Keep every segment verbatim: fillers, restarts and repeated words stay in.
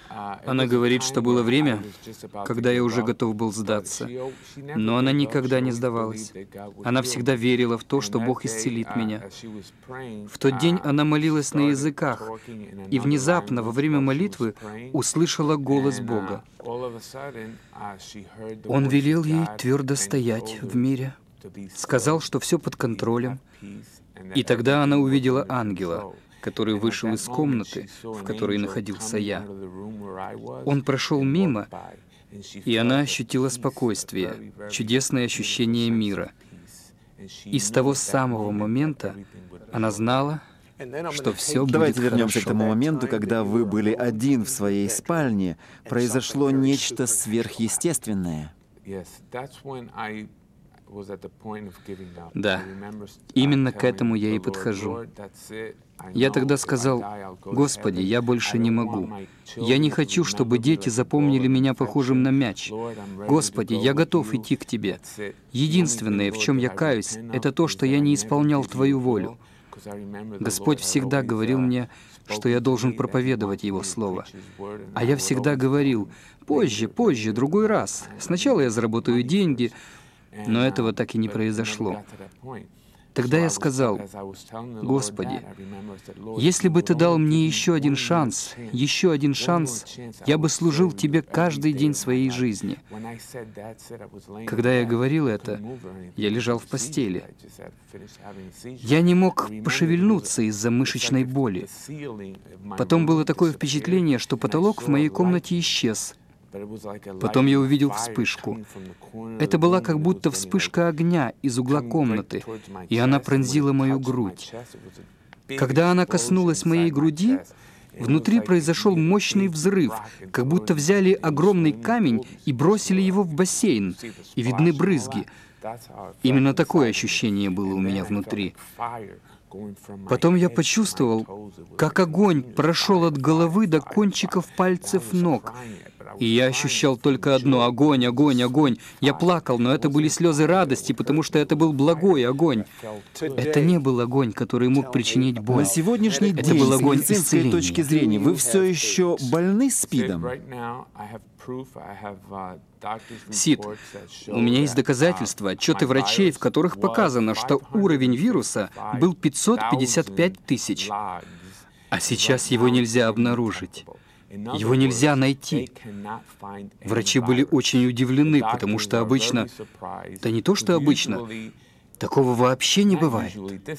Она говорит, что было время, когда я уже готов был сдаться, но она никогда не сдавалась. Она всегда верила в то, что Бог исцелит меня. В тот день она молилась на языках, и внезапно во время молитвы услышала голос Бога. Он велел ей твердо стоять в мире, сказал, что все под контролем, и тогда она увидела ангела, который вышел из комнаты, в которой находился я. Он прошел мимо, и она ощутила спокойствие, чудесное ощущение мира. И с того самого момента она знала, что все будет Давайте вернемся хорошо. к тому моменту, когда вы были один в своей спальне. Произошло нечто сверхъестественное. Да, именно к этому я и подхожу. Я тогда сказал: «Господи, я больше не могу. Я не хочу, чтобы дети запомнили меня похожим на мяч. Господи, я готов идти к Тебе. Единственное, в чем я каюсь, это то, что я не исполнял Твою волю». Господь всегда говорил мне, что я должен проповедовать Его Слово. А я всегда говорил: «Позже, позже, другой раз. Сначала я заработаю деньги», но этого так и не произошло. Тогда я сказал: «Господи, если бы Ты дал мне еще один шанс, еще один шанс, я бы служил Тебе каждый день своей жизни». Когда я говорил это, я лежал в постели. Я не мог пошевельнуться из-за мышечной боли. Потом было такое впечатление, что потолок в моей комнате исчез. Потом я увидел вспышку. Это была как будто вспышка огня из угла комнаты, и она пронзила мою грудь. Когда она коснулась моей груди, внутри произошел мощный взрыв, как будто взяли огромный камень и бросили его в бассейн, и видны брызги. Именно такое ощущение было у меня внутри. Потом я почувствовал, как огонь прошел от головы до кончиков пальцев ног. И я ощущал только одно — огонь, огонь, огонь. Я плакал, но это были слезы радости, потому что это был благой огонь. Это не был огонь, который мог причинить боль. На сегодняшний это день, был с огонь медицинской исцеления. точки зрения, вы все еще больны СПИДом? СИД. У меня есть доказательства, отчеты врачей, в которых показано, что уровень вируса был пятьсот пятьдесят пять тысяч. А сейчас его нельзя обнаружить. Его нельзя найти. Врачи были очень удивлены, потому что обычно... Да не то, что обычно. Такого вообще не бывает.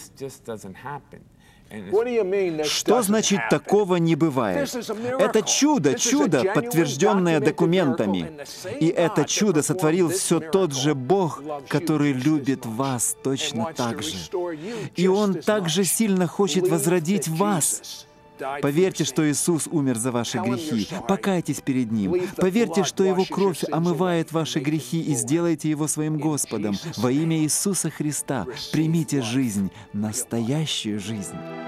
Что значит «такого не бывает»? Это чудо, чудо, подтвержденное документами. И это чудо сотворил все тот же Бог, который любит вас точно так же. И Он также сильно хочет возродить вас. Поверьте, что Иисус умер за ваши грехи. Покайтесь перед Ним. Поверьте, что Его кровь омывает ваши грехи, и сделайте Его своим Господом. Во имя Иисуса Христа примите жизнь, настоящую жизнь.